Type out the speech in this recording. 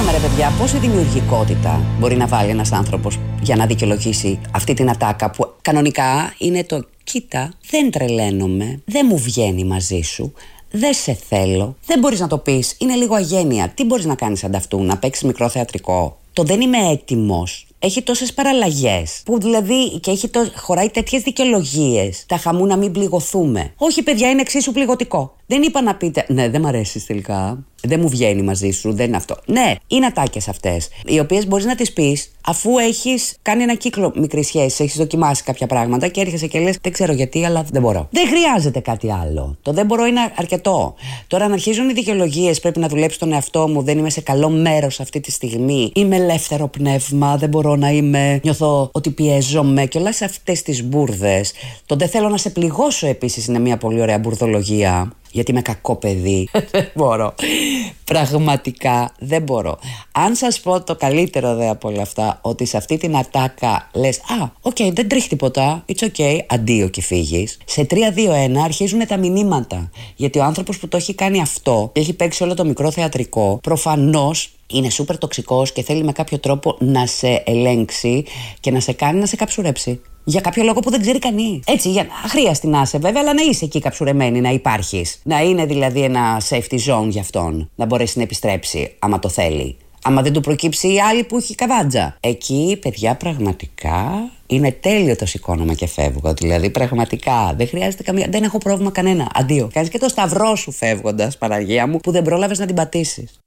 Είδαμε, ρε παιδιά, πόση δημιουργικότητα μπορεί να βάλει ένας άνθρωπος για να δικαιολογήσει αυτή την ατάκα που κανονικά είναι το «Κοίτα, δεν τρελαίνομαι, δεν μου βγαίνει μαζί σου, δεν σε θέλω». Δεν μπορείς να το πεις, είναι λίγο αγένεια. Τι μπορείς να κάνεις ανταυτού, να παίξεις μικρό θεατρικό? Το «δεν είμαι έτοιμος» έχει τόσες παραλλαγές που δηλαδή και χωράει τέτοιες δικαιολογίες. Τα χαμού να μην πληγωθούμε. Όχι, παιδιά, είναι εξίσου πληγωτικό. Δεν είπα να πείτε «Ναι, δεν μ' αρέσεις τελικά, δεν μου βγαίνει μαζί σου, δεν είναι αυτό». Ναι, είναι ατάκες αυτές, οι οποίες μπορείς να τις πεις αφού έχεις κάνει ένα κύκλο μικρής σχέσης, έχεις δοκιμάσει κάποια πράγματα και έρχεσαι και λες «Δεν ξέρω γιατί, αλλά δεν μπορώ». Δεν χρειάζεται κάτι άλλο. Το «δεν μπορώ» είναι αρκετό. Τώρα, αν αρχίζουν οι δικαιολογίες, πρέπει να δουλέψει τον εαυτό μου, δεν είμαι σε καλό μέρος αυτή τη στιγμή, είμαι ελεύθερο πνεύμα, δεν μπορώ να είμαι, νιώθω ότι πιέζομαι και όλα σε αυτές τις μπουρδες. Το «δεν θέλω να σε πληγώσω» επίσης είναι μια πολύ ωραία μπουρδολογία. Γιατί είμαι κακό παιδί. Δεν μπορώ. Πραγματικά δεν μπορώ. Αν σας πω το καλύτερο δε από όλα αυτά, ότι σε αυτή την ατάκα λες «οκ, δεν τρέχει τίποτα, it's ok, αντίο και φύγεις». Σε 3-2-1 αρχίζουν τα μηνύματα. Γιατί ο άνθρωπος που το έχει κάνει αυτό και έχει παίξει όλο το μικρό θεατρικό, προφανώς είναι σούπερ τοξικός και θέλει με κάποιο τρόπο να σε ελέγξει και να σε κάνει να σε καψουρέψει. Για κάποιο λόγο που δεν ξέρει κανείς. Έτσι, αχρίαστη να είσαι βέβαια, αλλά να είσαι εκεί καψουρεμένη, να υπάρχεις. Να είναι δηλαδή ένα safety zone για αυτόν. Να μπορέσει να επιστρέψει, άμα το θέλει. Άμα δεν του προκύψει η άλλη που έχει καβάντζα. Εκεί, παιδιά, πραγματικά είναι τέλειο το σηκώνομαι και φεύγω. Δηλαδή, πραγματικά δεν χρειάζεται καμία. Δεν έχω πρόβλημα κανένα. Αντίο. Κάνεις και το σταυρό σου φεύγοντας, Παναγία μου, που δεν πρόλαβες να την πατήσεις.